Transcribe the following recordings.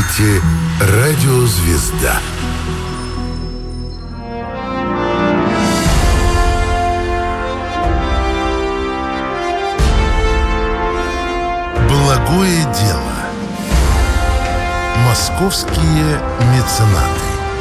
слушаете «Радио Звезда». Благое дело. Московские меценаты.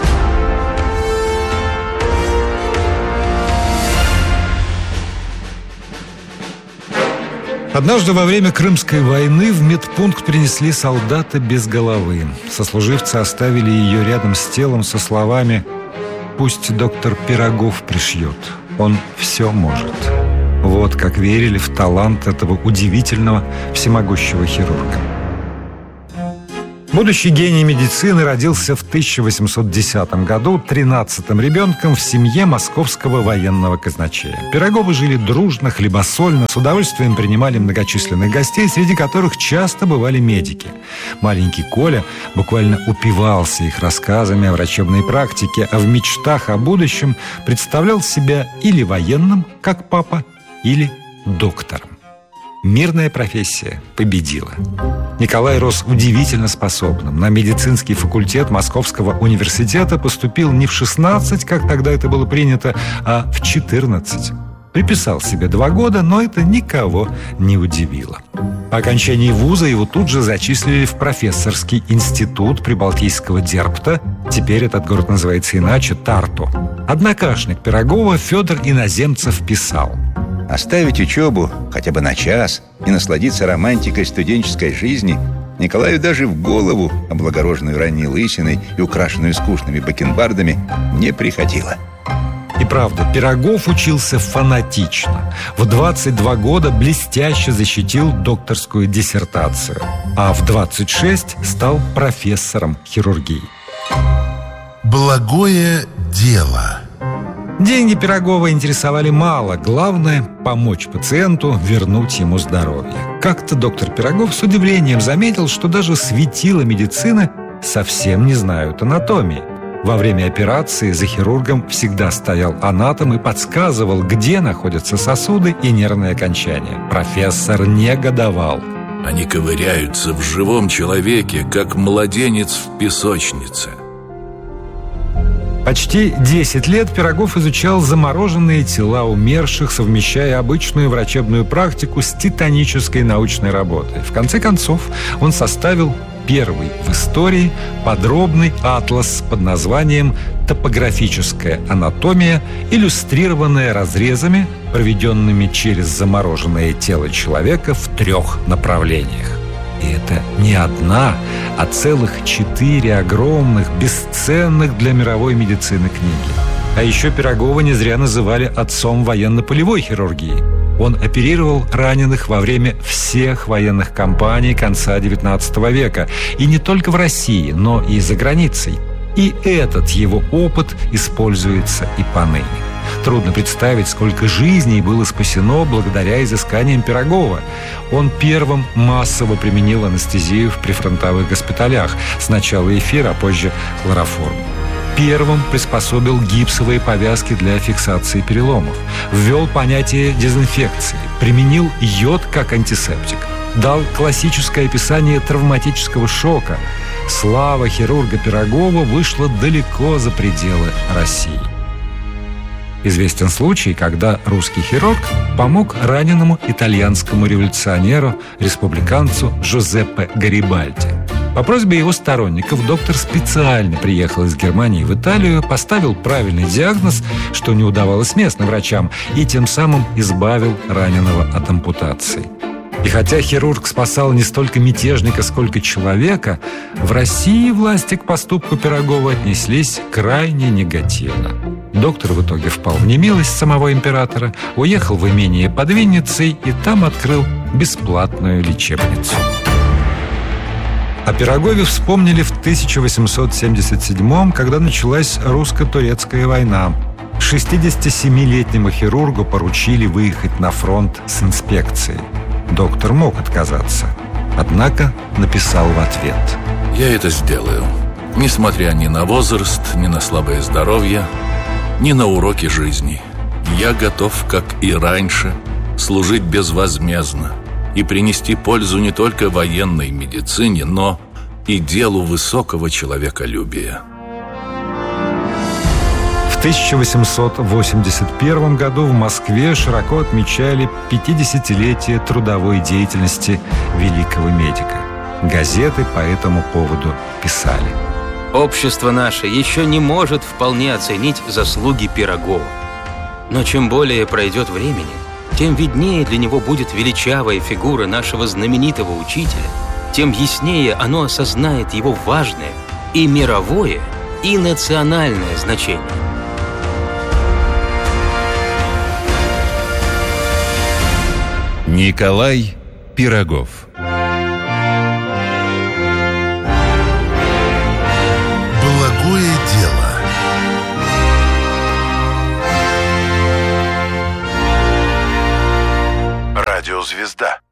Однажды во время Крымской войны в медпункт принесли солдата без головы. Сослуживцы оставили ее рядом с телом со словами: «Пусть доктор Пирогов пришьет, он все может». Вот как верили в талант этого удивительного всемогущего хирурга. Будущий гений медицины родился в 1810 году 13-м ребенком в семье московского военного казначея. Пироговы жили дружно, хлебосольно, с удовольствием принимали многочисленных гостей, среди которых часто бывали медики. Маленький Коля буквально упивался их рассказами о врачебной практике, а в мечтах о будущем представлял себя или военным, как папа, или доктором. Мирная профессия победила. Николай рос удивительно способным. На медицинский факультет Московского университета поступил не в 16, как тогда это было принято, а в 14. Приписал себе 2 года, но это никого не удивило. По окончании вуза его тут же зачислили в профессорский институт Прибалтийского Дерпта. Теперь этот город называется иначе – Тарту. Однокашник Пирогова Федор Иноземцев писал: оставить учебу хотя бы на час и насладиться романтикой студенческой жизни Николаю даже в голову, облагороженную ранней лысиной и украшенную скучными бакенбардами, не приходило. И правда, Пирогов учился фанатично. В 22 года блестяще защитил докторскую диссертацию, а в 26 стал профессором хирургии. Благое дело. Деньги Пирогова интересовали мало. Главное – помочь пациенту, вернуть ему здоровье. Как-то доктор Пирогов с удивлением заметил, что даже светила медицины совсем не знают анатомии. Во время операции за хирургом всегда стоял анатом и подсказывал, где находятся сосуды и нервные окончания. Профессор негодовал. Они ковыряются в живом человеке, как младенец в песочнице. Почти 10 лет Пирогов изучал замороженные тела умерших, совмещая обычную врачебную практику с титанической научной работой. В конце концов, он составил первый в истории подробный атлас под названием «Топографическая анатомия», иллюстрированная разрезами, проведенными через замороженное тело человека в 3 направлениях. И это не одна, а целых 4 огромных, бесценных для мировой медицины книги. А еще Пирогова не зря называли отцом военно-полевой хирургии. Он оперировал раненых во время всех военных кампаний конца XIX века. И не только в России, но и за границей. И этот его опыт используется и поныне. Трудно представить, сколько жизней было спасено благодаря изысканиям Пирогова. Он первым массово применил анестезию в прифронтовых госпиталях. Сначала эфир, а позже хлороформ. Первым приспособил гипсовые повязки для фиксации переломов. Ввел понятие дезинфекции. Применил йод как антисептик. Дал классическое описание травматического шока. Слава хирурга Пирогова вышла далеко за пределы России. Известен случай, когда русский хирург помог раненому итальянскому революционеру, республиканцу Джузеппе Гарибальди. По просьбе его сторонников доктор специально приехал из Германии в Италию, поставил правильный диагноз, что не удавалось местным врачам, и тем самым избавил раненого от ампутации. И хотя хирург спасал не столько мятежника, сколько человека, в России власти к поступку Пирогова отнеслись крайне негативно. Доктор в итоге впал в немилость самого императора, уехал в имение под Винницей и там открыл бесплатную лечебницу. О Пирогове вспомнили в 1877-м, когда началась русско-турецкая война. 67-летнему хирургу поручили выехать на фронт с инспекцией. Доктор мог отказаться, однако написал в ответ: «Я это сделаю, несмотря ни на возраст, ни на слабое здоровье, ни на уроки жизни. Я готов, как и раньше, служить безвозмездно и принести пользу не только военной медицине, но и делу высокого человеколюбия. В 1881 году в Москве широко отмечали 50-летие трудовой деятельности великого медика. Газеты по этому поводу писали: общество наше еще не может вполне оценить заслуги Пирогова. Но чем более пройдет времени, тем виднее для него будет величавая фигура нашего знаменитого учителя, тем яснее оно осознает его важное и мировое, и национальное значение. Николай Пирогов. Благое дело. Радиозвезда.